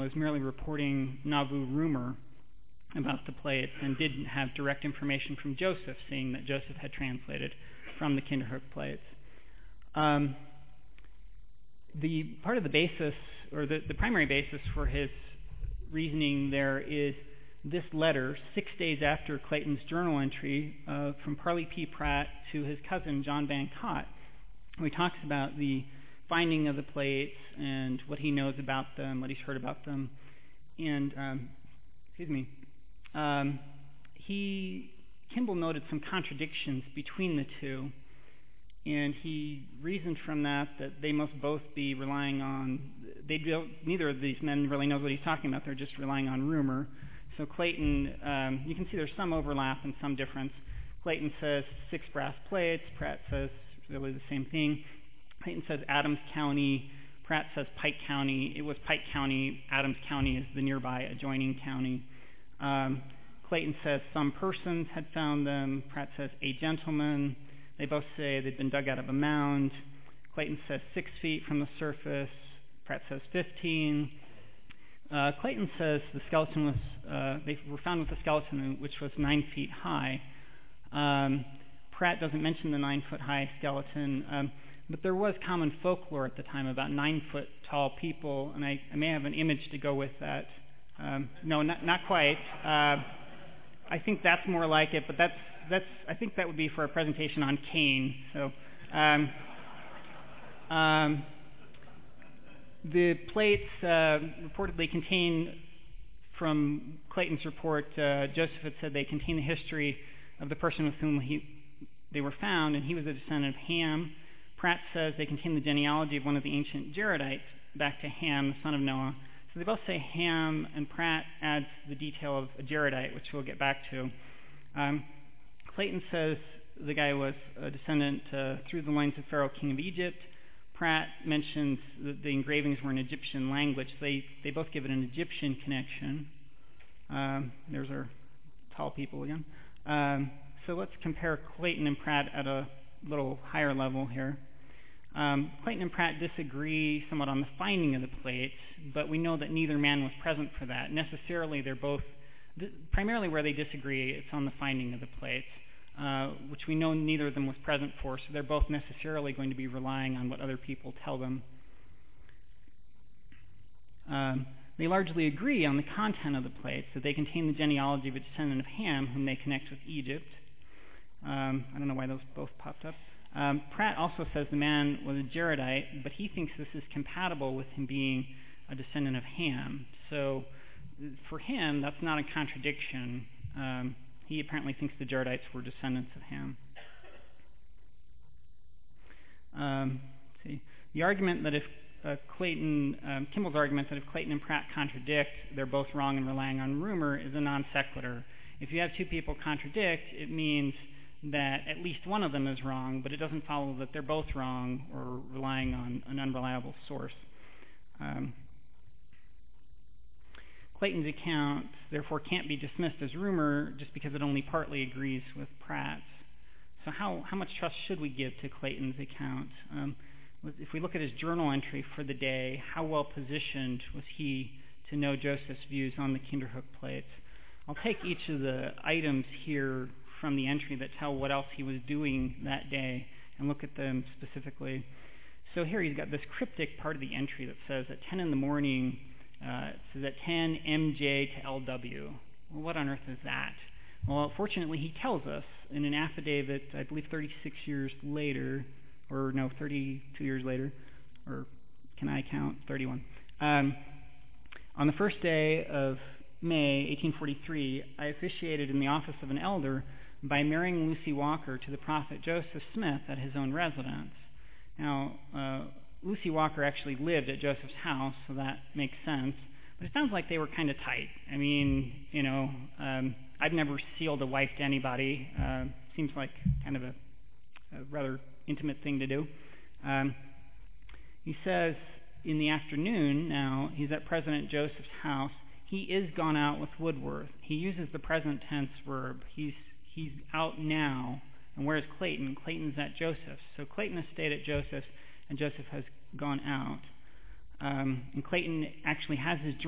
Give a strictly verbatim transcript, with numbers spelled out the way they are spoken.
was merely reporting Nauvoo rumor about the plates and didn't have direct information from Joseph, seeing that Joseph had translated from the Kinderhook plates. Um, the part of the basis, or the, the primary basis for his reasoning there is this letter, six days after Clayton's journal entry uh, from Parley P. Pratt to his cousin John Van Cott, where he talks about the finding of the plates and what he knows about them, what he's heard about them. And, um, excuse me, um, he, Kimball noted some contradictions between the two, and he reasoned from that that they must both be relying on, they don't, neither of these men really knows what he's talking about, they're just relying on rumor. So Clayton, um, you can see there's some overlap and some difference. Clayton says six brass plates, Pratt says really the same thing. Clayton says Adams County, Pratt says Pike County. It was Pike County, Adams County is the nearby adjoining county. Um, Clayton says some persons had found them. Pratt says a gentleman. They both say they'd been dug out of a mound. Clayton says six feet from the surface. Pratt says fifteen. Uh, Clayton says the skeleton was, uh, they were found with a skeleton which was nine feet high. Um, Pratt doesn't mention the nine-foot-high skeleton, um, but there was common folklore at the time about nine-foot-tall people, and I, I may have an image to go with that. Um, no, not, not quite. Uh, I think that's more like it, but that's that's. I think that would be for a presentation on Cain. So, um, um, the plates uh, reportedly contain, from Clayton's report, uh, Joseph had said they contain the history of the person with whom he they were found, and he was a descendant of Ham. Pratt says they contain the genealogy of one of the ancient Jaredites back to Ham, the son of Noah. So they both say Ham, and Pratt adds the detail of a Jaredite, which we'll get back to. Um, Clayton says the guy was a descendant uh, through the lines of Pharaoh, king of Egypt. Pratt mentions that the engravings were in Egyptian language. They they both give it an Egyptian connection. Um, there's our tall people again. Um, so let's compare Clayton and Pratt at a little higher level here. Um, Clayton and Pratt disagree somewhat on the finding of the plates, but we know that neither man was present for that. Necessarily, they're both, th- primarily where they disagree, it's on the finding of the plates, uh, which we know neither of them was present for, so they're both necessarily going to be relying on what other people tell them. Um, they largely agree on the content of the plates, that they contain the genealogy of a descendant of Ham, whom they connect with Egypt. Um, I don't know why those both popped up. Um, Pratt also says the man was a Jaredite, but he thinks this is compatible with him being a descendant of Ham. So for him, that's not a contradiction. Um, he apparently thinks the Jaredites were descendants of Ham. Um, let's see. The argument that if uh, Clayton, um, Kimball's argument that if Clayton and Pratt contradict, they're both wrong and relying on rumor is a non sequitur. If you have two people contradict, it means that at least one of them is wrong, but it doesn't follow that they're both wrong or relying on an unreliable source. Um, Clayton's account, therefore, can't be dismissed as rumor just because it only partly agrees with Pratt's. So how, how much trust should we give to Clayton's account? Um, if we look at his journal entry for the day, how well positioned was he to know Joseph's views on the Kinderhook plates? I'll take each of the items here from the entry that tell what else he was doing that day and look at them specifically. So here he's got this cryptic part of the entry that says at ten in the morning, uh, it says at ten M J to L W. Well, what on earth is that? Well, fortunately he tells us in an affidavit, I believe thirty-six years later, or no, thirty-two years later, or can I count? thirty-one. Um, on the first day of May eighteen forty-three, I officiated in the office of an elder by marrying Lucy Walker to the prophet Joseph Smith at his own residence. Now, uh, Lucy Walker actually lived at Joseph's house, so that makes sense. But it sounds like they were kind of tight. I mean, you know, um, I've never sealed a wife to anybody. Uh, seems like kind of a, a rather intimate thing to do. Um, he says in the afternoon now, he's at President Joseph's house. He is gone out with Woodworth. He uses the present tense verb. He's He's out now. And where's Clayton? Clayton's at Joseph's. So Clayton has stayed at Joseph's, and Joseph has gone out. Um, and Clayton actually has his